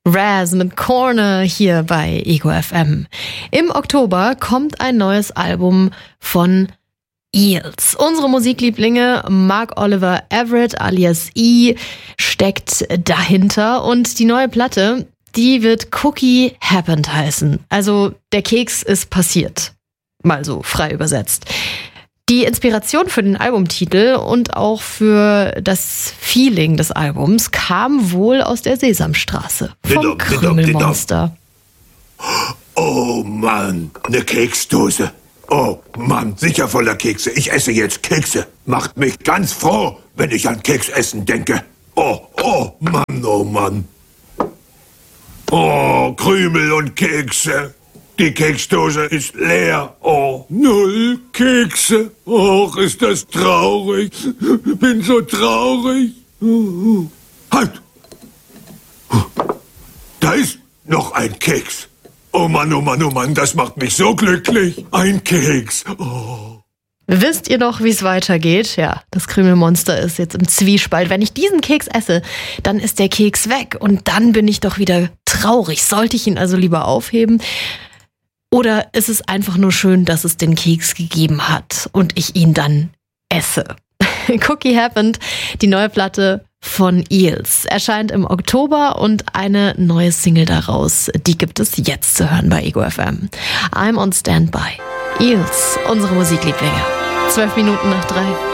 Raz mit Corner hier bei Ego FM. Im Oktober kommt ein neues Album von Eels. Unsere Musiklieblinge Mark Oliver Everett alias E steckt dahinter und die neue Platte, die wird Cookie Happened heißen. Also der Keks ist passiert. Mal so frei übersetzt. Die Inspiration für den Albumtitel und auch für das Feeling des Albums kam wohl aus der Sesamstraße. Vom Krümelmonster. Oh Mann, eine Keksdose. Oh Mann, sicher voller Kekse. Ich esse jetzt Kekse. Macht mich ganz froh, wenn ich an Keksessen denke. Oh Mann, oh Mann. Oh, Krümel und Kekse. Die Keksdose ist leer. Oh, 0 Kekse. Och, ist das traurig. Bin so traurig. Halt. Da ist noch ein Keks. Oh Mann, oh Mann, oh Mann, das macht mich so glücklich. Ein Keks. Oh. Wisst ihr noch, wie es weitergeht? Ja, das Krümelmonster ist jetzt im Zwiespalt. Wenn ich diesen Keks esse, dann ist der Keks weg und dann bin ich doch wieder traurig. Sollte ich ihn also lieber aufheben? Oder ist es einfach nur schön, dass es den Keks gegeben hat und ich ihn dann esse? Cookie Happened, die neue Platte von Eels, erscheint im Oktober und eine neue Single daraus, die gibt es jetzt zu hören bei Ego FM. I'm on Standby. Eels, unsere Musiklieblinge. 12 Minuten nach 3.